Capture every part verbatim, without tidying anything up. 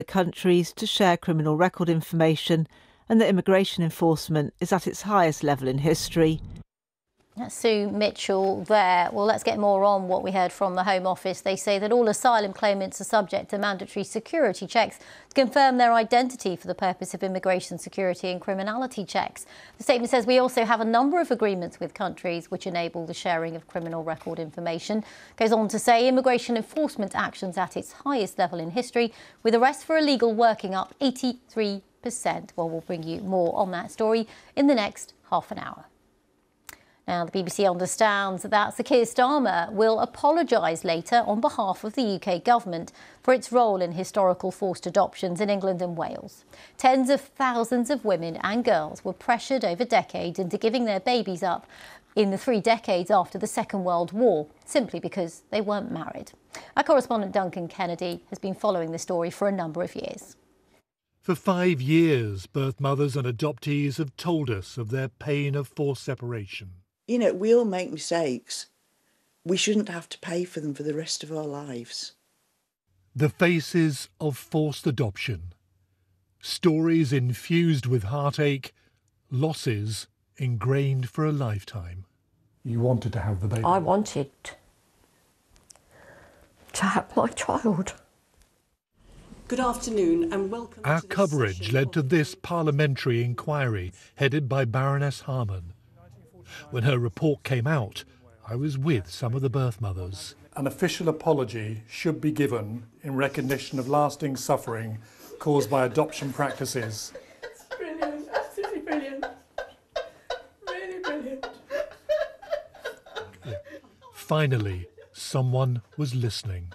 countries to share criminal record information and that immigration enforcement is at its highest level in history. That's Sue Mitchell there. Well, let's get more on what we heard from the Home Office. They say that all asylum claimants are subject to mandatory security checks to confirm their identity for the purpose of immigration security and criminality checks. The statement says we also have a number of agreements with countries which enable the sharing of criminal record information. Goes on to say immigration enforcement actions at its highest level in history, with arrests for illegal working up eighty-three percent. Well, we'll bring you more on that story in the next half an hour. Now, the B B C understands that Sir Keir Starmer will apologise later on behalf of the U K government for its role in historical forced adoptions in England and Wales. Tens of thousands of women and girls were pressured over decades into giving their babies up in the three decades after the Second World War, simply because they weren't married. Our correspondent Duncan Kennedy has been following the story for a number of years. For five years, birth mothers and adoptees have told us of their pain of forced separation. You know, we all make mistakes. We shouldn't have to pay for them for the rest of our lives. The faces of forced adoption. Stories infused with heartache, losses ingrained for a lifetime. You wanted to have the baby? I wanted to have my child. Good afternoon and welcome. Our to this coverage led to this parliamentary inquiry headed by Baroness Harman. When her report came out, I was with some of the birth mothers. An official apology should be given in recognition of lasting suffering caused by adoption practices. It's brilliant, absolutely brilliant. Really brilliant. Finally, someone was listening.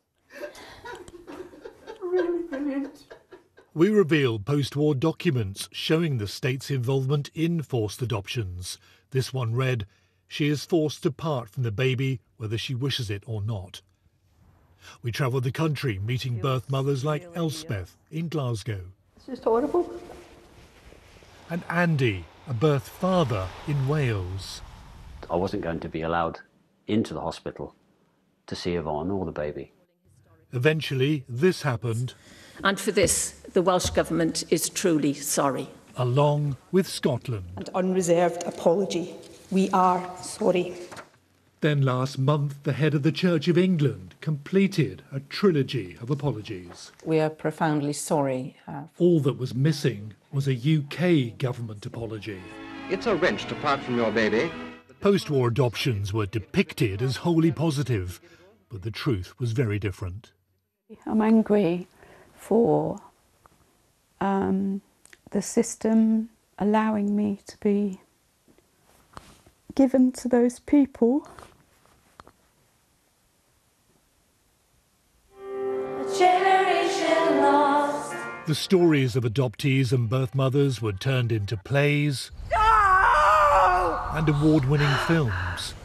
Really brilliant. We revealed post-war documents showing the state's involvement in forced adoptions. This one read, "She is forced to part from the baby whether she wishes it or not." We travelled the country meeting birth mothers like Elspeth in Glasgow. It's just horrible. And Andy, a birth father in Wales. I wasn't going to be allowed into the hospital to see Yvonne or the baby. Eventually, this happened. And for this, the Welsh Government is truly sorry. Along with Scotland. And unreserved apology. We are sorry. Then last month, the head of the Church of England completed a trilogy of apologies. We are profoundly sorry. Uh, All that was missing was a U K government apology. It's a wrench to part from your baby. Post-war adoptions were depicted as wholly positive, but the truth was very different. I'm angry for um, the system allowing me to be given to those people. A generation lost. The stories of adoptees and birth mothers were turned into plays No! and award-winning films.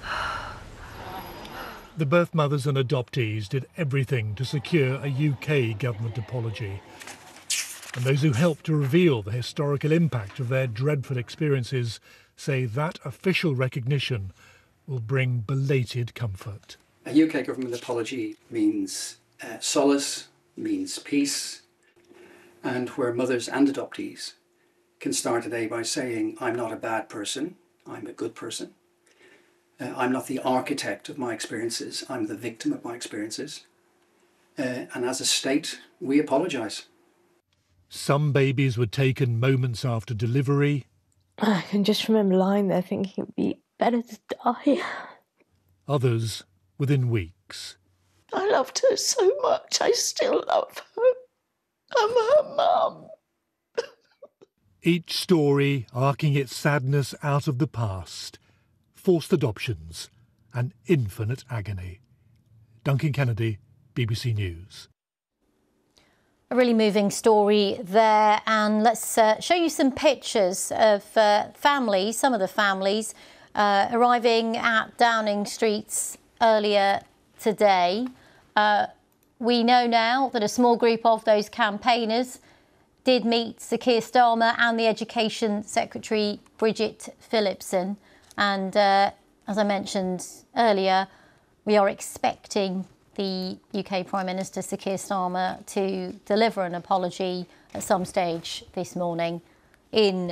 The birth mothers and adoptees did everything to secure a U K government apology. And those who helped to reveal the historical impact of their dreadful experiences say that official recognition will bring belated comfort. A U K government apology means uh, solace, means peace, and where mothers and adoptees can start today by saying, I'm not a bad person, I'm a good person. Uh, I'm not the architect of my experiences, I'm the victim of my experiences. Uh, and as a state, we apologise. Some babies were taken moments after delivery. I can just remember lying there thinking it'd be better to die. Others within weeks. I loved her so much, I still love her. I'm her mum. Each story arcing its sadness out of the past. Forced adoptions and infinite agony. Duncan Kennedy, B B C News. A really moving story there, and let's uh, show you some pictures of uh, families, some of the families uh, arriving at Downing Street earlier today. Uh, we know now that a small group of those campaigners did meet Sir Keir Starmer and the Education Secretary Bridget Phillipson, and uh, as I mentioned earlier, we are expecting the U K Prime Minister Sir Keir Starmer to deliver an apology at some stage this morning in